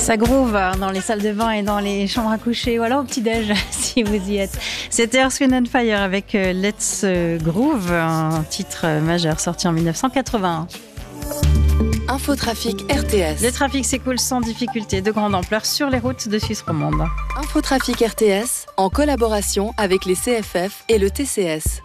Ça groove dans les salles de bain et dans les chambres à coucher, ou alors au petit-déj si vous y êtes. C'était Earth, Wind & Fire avec Let's Groove, un titre majeur sorti en 1981. Infotrafic RTS. Le trafic s'écoule sans difficulté de grande ampleur sur les routes de Suisse romande. Infotrafic RTS en collaboration avec les CFF et le TCS.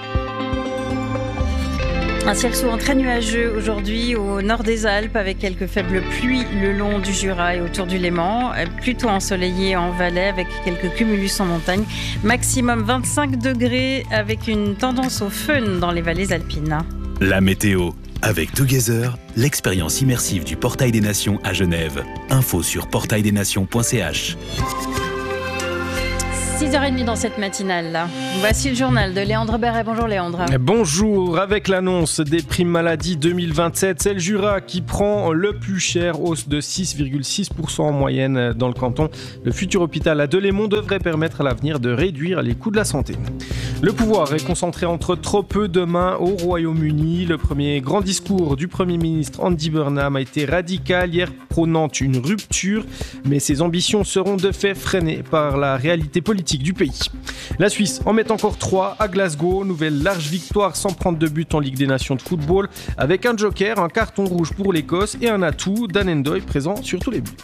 Un ciel souvent très nuageux aujourd'hui au nord des Alpes avec quelques faibles pluies le long du Jura et autour du Léman. Plutôt ensoleillé en Valais avec quelques cumulus en montagne. Maximum 25 degrés avec une tendance au fun dans les vallées alpines. La météo. Avec Together, l'expérience immersive du Portail des Nations à Genève. Info sur portaildesnations.ch. 6h30 dans cette matinale. Voici le journal de Léandre Berret. Bonjour Léandre. Bonjour. Avec l'annonce des primes maladie 2027, c'est le Jura qui prend le plus cher, hausse de 6,6% en moyenne dans le canton. Le futur hôpital à Delémont devrait permettre à l'avenir de réduire les coûts de la santé. Le pouvoir est concentré entre trop peu de mains au Royaume-Uni. Le premier grand discours du Premier ministre Andy Burnham a été radical hier, prônant une rupture, mais ses ambitions seront de fait freinées par la réalité politique du pays. La Suisse en met encore 3 à Glasgow. Nouvelle large victoire sans prendre de but en Ligue des Nations de football, avec un joker, un carton rouge pour l'Écosse et un atout, Dan Endoy, présent sur tous les buts.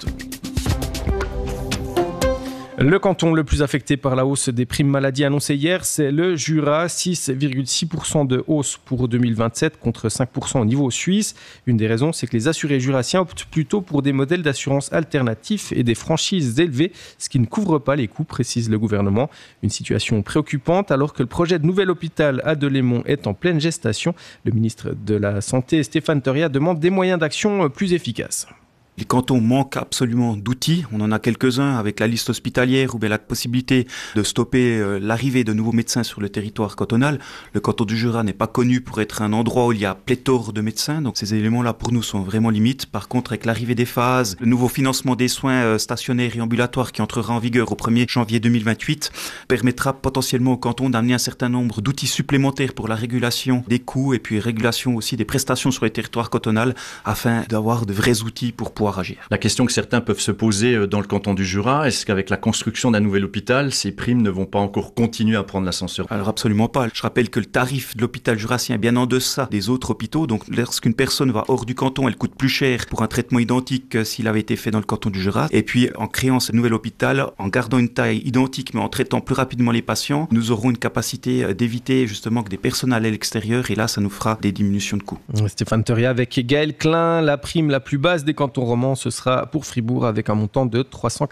Le canton le plus affecté par la hausse des primes maladie annoncée hier, c'est le Jura, 6,6% de hausse pour 2027 contre 5% au niveau suisse. Une des raisons, c'est que les assurés jurassiens optent plutôt pour des modèles d'assurance alternatifs et des franchises élevées, ce qui ne couvre pas les coûts, précise le gouvernement. Une situation préoccupante alors que le projet de nouvel hôpital à Delémont est en pleine gestation. Le ministre de la Santé, Stéphane Teuria, demande des moyens d'action plus efficaces. Les cantons manquent absolument d'outils. On en a quelques-uns avec la liste hospitalière ou bien la possibilité de stopper l'arrivée de nouveaux médecins sur le territoire cantonal. Le canton du Jura n'est pas connu pour être un endroit où il y a pléthore de médecins. Donc ces éléments-là pour nous sont vraiment limites. Par contre, avec l'arrivée des phases, le nouveau financement des soins stationnaires et ambulatoires qui entrera en vigueur au 1er janvier 2028 permettra potentiellement au canton d'amener un certain nombre d'outils supplémentaires pour la régulation des coûts et puis régulation aussi des prestations sur le territoire cantonal afin d'avoir de vrais outils pour pouvoir agir. La question que certains peuvent se poser dans le canton du Jura, est-ce qu'avec la construction d'un nouvel hôpital, ces primes ne vont pas encore continuer à prendre l'ascenseur ? Alors absolument pas. Je rappelle que le tarif de l'hôpital jurassien est bien en deçà des autres hôpitaux. Donc lorsqu'une personne va hors du canton, elle coûte plus cher pour un traitement identique que s'il avait été fait dans le canton du Jura. Et puis en créant ce nouvel hôpital, en gardant une taille identique mais en traitant plus rapidement les patients, nous aurons une capacité d'éviter justement que des personnes allaient à l'extérieur et là ça nous fera des diminutions de coûts. Stéphane Teuria avec Gaël Klein, la prime la plus basse des cantons romans, ce sera pour Fribourg avec un montant de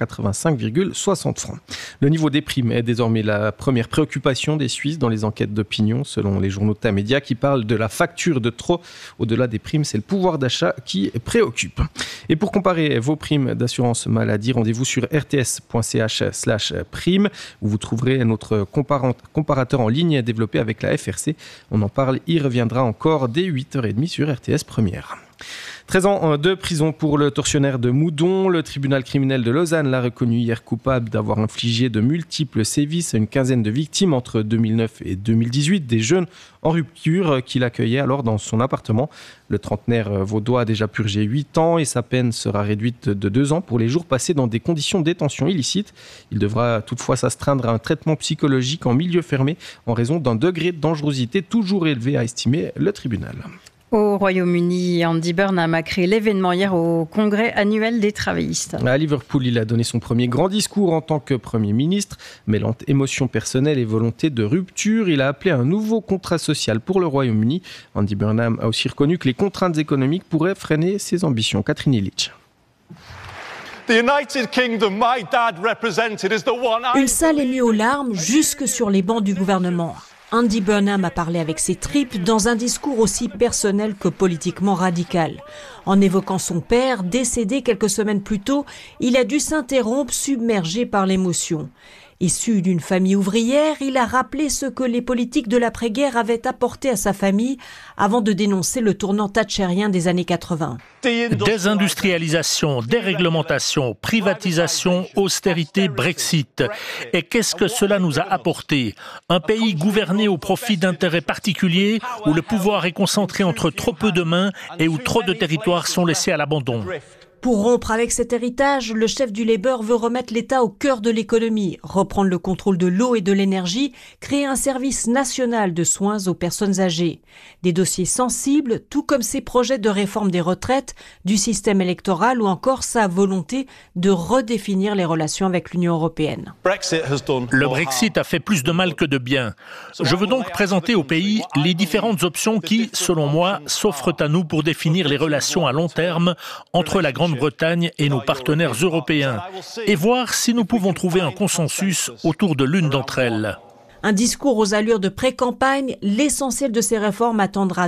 385,60 francs. Le niveau des primes est désormais la première préoccupation des Suisses dans les enquêtes d'opinion, selon les journaux Tamedia qui parlent de la facture de trop. Au-delà des primes, c'est le pouvoir d'achat qui préoccupe. Et pour comparer vos primes d'assurance maladie, rendez-vous sur rts.ch/prime où vous trouverez notre comparateur en ligne développé avec la FRC. On en parle, y reviendra encore dès 8h30 sur RTS Première. 13 ans de prison pour le tortionnaire de Moudon. Le tribunal criminel de Lausanne l'a reconnu hier coupable d'avoir infligé de multiples sévices à une quinzaine de victimes entre 2009 et 2018, des jeunes en rupture qu'il accueillait alors dans son appartement. Le trentenaire vaudois a déjà purgé 8 ans et sa peine sera réduite de 2 ans pour les jours passés dans des conditions de détention illicites. Il devra toutefois s'astreindre à un traitement psychologique en milieu fermé en raison d'un degré de dangerosité toujours élevé, a estimé le tribunal. Au Royaume-Uni, Andy Burnham a créé l'événement hier au congrès annuel des travaillistes. À Liverpool, il a donné son premier grand discours en tant que Premier ministre. Mêlant émotion personnelle et volonté de rupture, il a appelé un nouveau contrat social pour le Royaume-Uni. Andy Burnham a aussi reconnu que les contraintes économiques pourraient freiner ses ambitions. Catherine Illich. Une salle émue aux larmes jusque sur les bancs du gouvernement. Andy Burnham a parlé avec ses tripes dans un discours aussi personnel que politiquement radical. En évoquant son père, décédé quelques semaines plus tôt, il a dû s'interrompre, submergé par l'émotion. Issu d'une famille ouvrière, il a rappelé ce que les politiques de l'après-guerre avaient apporté à sa famille avant de dénoncer le tournant thatchérien des années 80. Désindustrialisation, déréglementation, privatisation, austérité, Brexit. Et qu'est-ce que cela nous a apporté ? Un pays gouverné au profit d'intérêts particuliers, où le pouvoir est concentré entre trop peu de mains et où trop de territoires sont laissés à l'abandon. Pour rompre avec cet héritage, le chef du Labour veut remettre l'État au cœur de l'économie, reprendre le contrôle de l'eau et de l'énergie, créer un service national de soins aux personnes âgées. Des dossiers sensibles, tout comme ses projets de réforme des retraites, du système électoral ou encore sa volonté de redéfinir les relations avec l'Union européenne. Le Brexit a fait plus de mal que de bien. Je veux donc présenter au pays les différentes options qui, selon moi, s'offrent à nous pour définir les relations à long terme entre la Grande-Bretagne et nos partenaires européens et voir si nous pouvons trouver un consensus autour de l'une d'entre elles. Un discours aux allures de pré-campagne, l'essentiel de ces réformes attendra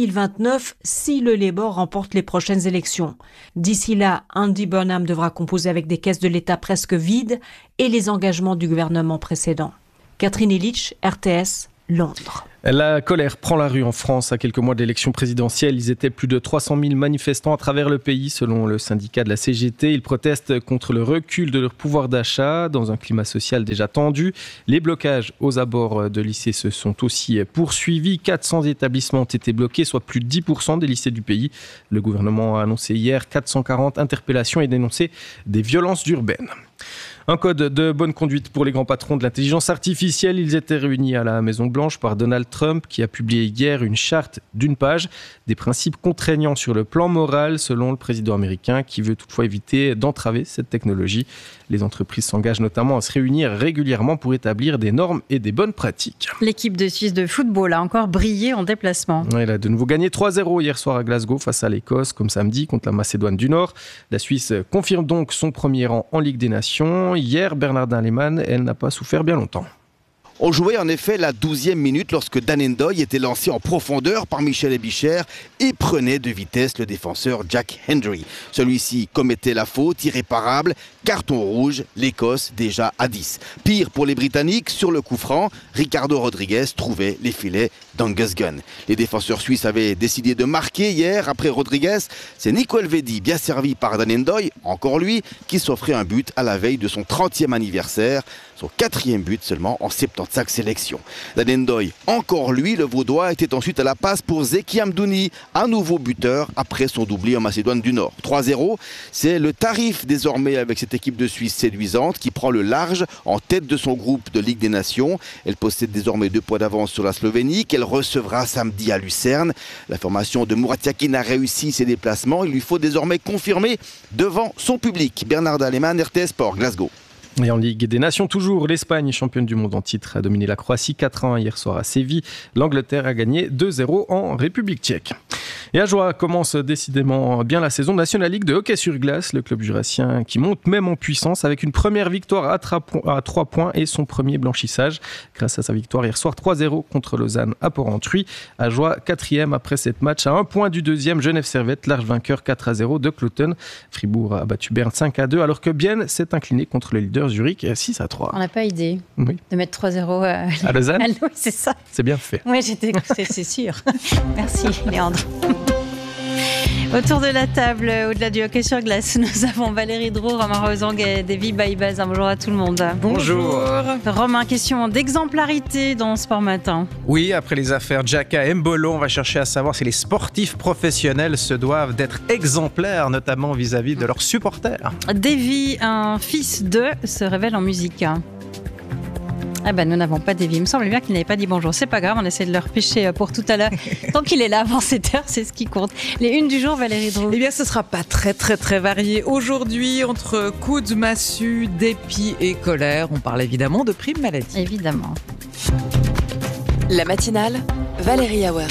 2029 si le Labour remporte les prochaines élections. D'ici là, Andy Burnham devra composer avec des caisses de l'État presque vides et les engagements du gouvernement précédent. Catherine Illich, RTS, Londres. La colère prend la rue en France à quelques mois de l'élection présidentielle. Ils étaient plus de 300 000 manifestants à travers le pays, selon le syndicat de la CGT. Ils protestent contre le recul de leur pouvoir d'achat dans un climat social déjà tendu. Les blocages aux abords de lycées se sont aussi poursuivis. 400 établissements ont été bloqués, soit plus de 10% des lycées du pays. Le gouvernement a annoncé hier 440 interpellations et dénoncé des violences urbaines. Un code de bonne conduite pour les grands patrons de l'intelligence artificielle. Ils étaient réunis à la Maison-Blanche par Donald Trump qui a publié hier une charte d'une page, des principes contraignants sur le plan moral selon le président américain qui veut toutefois éviter d'entraver cette technologie. Les entreprises s'engagent notamment à se réunir régulièrement pour établir des normes et des bonnes pratiques. L'équipe de Suisse de football a encore brillé en déplacement. Elle a de nouveau gagné 3-0 hier soir à Glasgow face à l'Écosse, comme samedi contre la Macédoine du Nord. La Suisse confirme donc son premier rang en Ligue des Nations. Hier, Bernardin Lehmann, elle n'a pas souffert bien longtemps. On jouait en effet la 12e minute lorsque Dan Ndoye était lancé en profondeur par Michel Ebichère et prenait de vitesse le défenseur Jack Hendry. Celui-ci commettait la faute irréparable, carton rouge, l'Écosse déjà à 10. Pire pour les Britanniques, sur le coup franc, Ricardo Rodriguez trouvait les filets d'Angus Gunn. Les défenseurs suisses avaient décidé de marquer hier après Rodriguez. C'est Nico Elvedi, bien servi par Dan Ndoye, encore lui, qui s'offrait un but à la veille de son 30e anniversaire. Son 4e but seulement en 75 sélections. Dan Ndoye, encore lui, le Vaudois, était ensuite à la passe pour Zeki Amdouni, un nouveau buteur après son doublé en Macédoine du Nord. 3-0, c'est le tarif désormais avec cette équipe de Suisse séduisante qui prend le large en tête de son groupe de Ligue des Nations. Elle possède désormais 2 points d'avance sur la Slovénie qu'elle recevra samedi à Lucerne. La formation de Murat Yakin a réussi ses déplacements. Il lui faut désormais confirmer devant son public. Bernardin Lehmann, RTS Sport, Glasgow. Et en Ligue des Nations toujours, l'Espagne, championne du monde en titre, a dominé la Croatie 4-1 hier soir à Séville. L'Angleterre a gagné 2-0 en République tchèque. Et à Joie commence décidément bien la saison de National League de hockey sur glace. Le club jurassien qui monte même en puissance avec une première victoire à 3 points et son premier blanchissage grâce à sa victoire hier soir 3-0 contre Lausanne à Port-Entruy. À Joie, 4e après 7 matchs à 1 point du 2e Genève Servette, large vainqueur 4-0 de Cloton. Fribourg a battu Berne 5-2 alors que Bienne s'est incliné contre le leader Zurich 6-3. On n'a pas idée de mettre 3-0 à Lausanne. Oui, c'est ça. C'est bien fait. Oui, c'est sûr. Merci Léandre. Autour de la table, au-delà du hockey sur glace, nous avons Valérie Drouot, Romain Rozang et Davy Baïbaz. Bonjour à tout le monde. Bonjour. Romain, question d'exemplarité dans Sport Matin. Oui, après les affaires Jaka et Mbolo, on va chercher à savoir si les sportifs professionnels se doivent d'être exemplaires, notamment vis-à-vis de leurs supporters. Davy, un fils de, se révèle en musique. Ah ben nous n'avons pas Davy. Il me semble bien qu'il n'avait pas dit bonjour. C'est pas grave, on essaie de le repêcher pour tout à l'heure. Tant qu'il est là avant cette heure, c'est ce qui compte. Les unes du jour, Valérie Drouot. Eh bien, ce sera pas très varié. Aujourd'hui, entre coups de massue, dépit et colère, on parle évidemment de prime maladie. Évidemment. La matinale, Valérie Awert.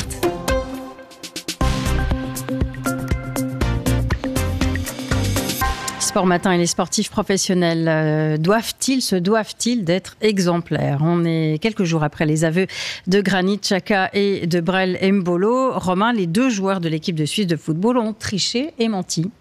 Sport Matin et les sportifs professionnels se doivent-ils d'être exemplaires? On est quelques jours après les aveux de Granit Xhaka et de Brel Mbolo. Romain, les 2 joueurs de l'équipe de Suisse de football ont triché et menti.